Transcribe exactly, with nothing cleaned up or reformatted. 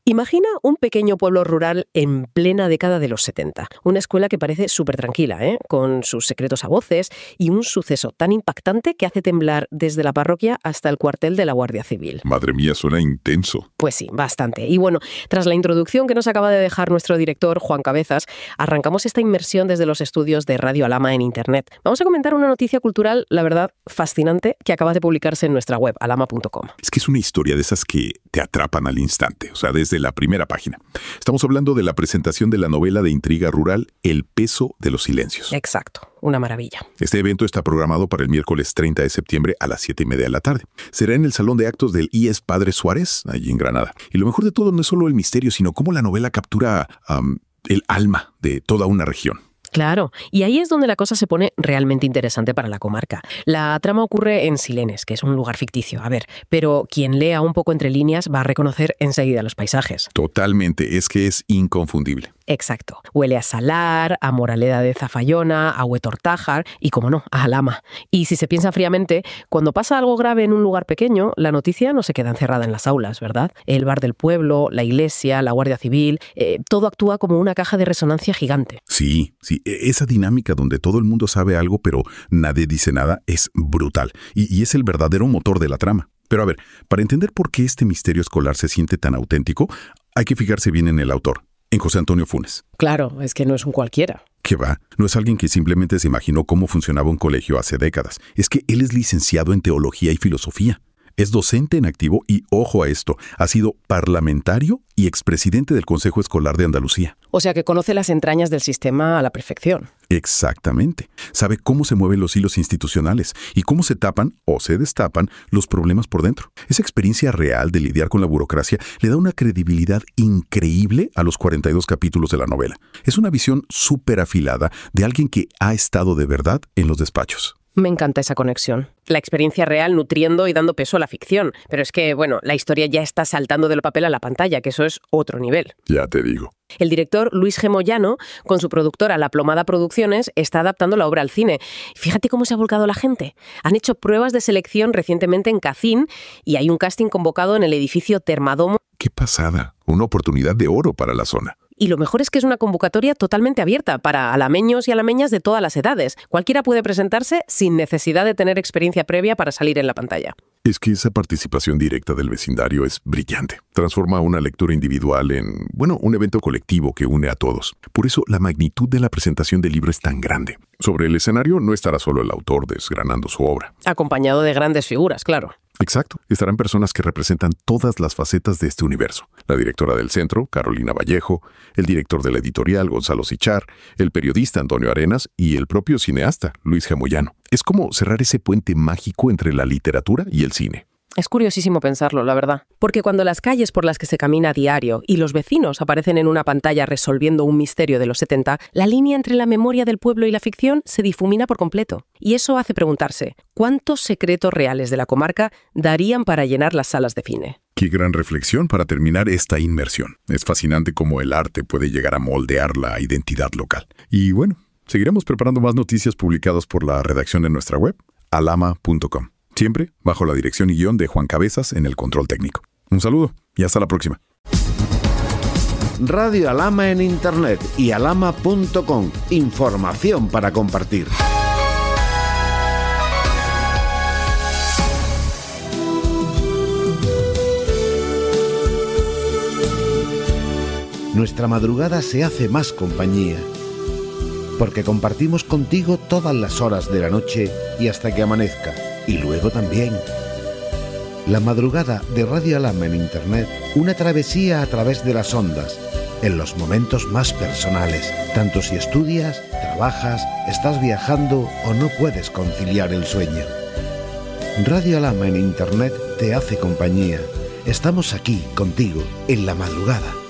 Imagina un pequeño pueblo rural en plena década de los setenta. Una escuela que parece súper tranquila, ¿eh? Con sus secretos a voces y un suceso tan impactante que hace temblar desde la parroquia hasta el cuartel de la Guardia Civil. Madre mía, suena intenso. Pues sí, bastante. Y bueno, tras la introducción que nos acaba de dejar nuestro director, Juan Cabezas, arrancamos esta inmersión desde los estudios de Radio Alama en Internet. Vamos a comentar una noticia cultural, la verdad, fascinante, que acaba de publicarse en nuestra web, alama punto com. Es que es una historia de esas que te atrapan al instante, o sea, desde de la primera página. Estamos hablando de la presentación de la novela de intriga rural El peso de los silencios. Exacto, una maravilla. Este evento está programado para el miércoles treinta de septiembre a las siete y media de la tarde. Será en el Salón de Actos del I E S Padre Suárez, allí en Granada. Y lo mejor de todo no es solo el misterio, sino cómo la novela captura um, el alma de toda una región. Claro, y ahí es donde la cosa se pone realmente interesante para la comarca. La trama ocurre en Silenes, que es un lugar ficticio, a ver, pero quien lea un poco entre líneas va a reconocer enseguida los paisajes. Totalmente, es que es inconfundible. Exacto. Huele a salar, a moraleda de zafallona, a huetortájar y, como no, a alama. Y si se piensa fríamente, cuando pasa algo grave en un lugar pequeño, la noticia no se queda encerrada en las aulas, ¿verdad? El bar del pueblo, la iglesia, la Guardia Civil, eh, todo actúa como una caja de resonancia gigante. Sí, sí. Esa dinámica donde todo el mundo sabe algo, pero nadie dice nada, es brutal. Y, y es el verdadero motor de la trama. Pero a ver, para entender por qué este misterio escolar se siente tan auténtico, hay que fijarse bien en el autor. En José Antonio Funes. Claro, es que no es un cualquiera. ¿Qué va? No es alguien que simplemente se imaginó cómo funcionaba un colegio hace décadas. Es que él es licenciado en teología y filosofía. Es docente en activo y, ojo a esto, ha sido parlamentario y expresidente del Consejo Escolar de Andalucía. O sea que conoce las entrañas del sistema a la perfección. Exactamente. Sabe cómo se mueven los hilos institucionales y cómo se tapan o se destapan los problemas por dentro. Esa experiencia real de lidiar con la burocracia le da una credibilidad increíble a los cuarenta y dos capítulos de la novela. Es una visión súper afilada de alguien que ha estado de verdad en los despachos. Me encanta esa conexión. La experiencia real nutriendo y dando peso a la ficción. Pero es que, bueno, la historia ya está saltando del papel a la pantalla, que eso es otro nivel. Ya te digo. El director Luis G. Moyano, con su productora La Plomada Producciones, está adaptando la obra al cine. Fíjate cómo se ha volcado la gente. Han hecho pruebas de selección recientemente en Cacín y hay un casting convocado en el edificio Termadomo. ¡Qué pasada! Una oportunidad de oro para la zona. Y lo mejor es que es una convocatoria totalmente abierta para alameños y alameñas de todas las edades. Cualquiera puede presentarse sin necesidad de tener experiencia previa para salir en la pantalla. Es que esa participación directa del vecindario es brillante. Transforma una lectura individual en, bueno, un evento colectivo que une a todos. Por eso la magnitud de la presentación del libro es tan grande. Sobre el escenario no estará solo el autor desgranando su obra. Acompañado de grandes figuras, claro. Exacto. Estarán personas que representan todas las facetas de este universo. La directora del centro, Carolina Vallejo, el director de la editorial, Gonzalo Sichar, el periodista Antonio Arenas y el propio cineasta, Luis G. Moyano. Es como cerrar ese puente mágico entre la literatura y el cine. Es curiosísimo pensarlo, la verdad. Porque cuando las calles por las que se camina a diario y los vecinos aparecen en una pantalla resolviendo un misterio de los setenta, la línea entre la memoria del pueblo y la ficción se difumina por completo. Y eso hace preguntarse, ¿cuántos secretos reales de la comarca darían para llenar las salas de cine? Qué gran reflexión para terminar esta inmersión. Es fascinante cómo el arte puede llegar a moldear la identidad local. Y bueno, seguiremos preparando más noticias publicadas por la redacción de nuestra web, alama punto com. Siempre bajo la dirección y guión de Juan Cabezas en el control técnico. Un saludo y hasta la próxima. Radio Alama en Internet y alama punto com. Información para compartir. Nuestra madrugada se hace más compañía, porque compartimos contigo todas las horas de la noche y hasta que amanezca. Y luego también la madrugada de Radio Alama en Internet, una travesía a través de las ondas, en los momentos más personales, tanto si estudias, trabajas, estás viajando o no puedes conciliar el sueño. Radio Alama en Internet te hace compañía. Estamos aquí contigo en la madrugada.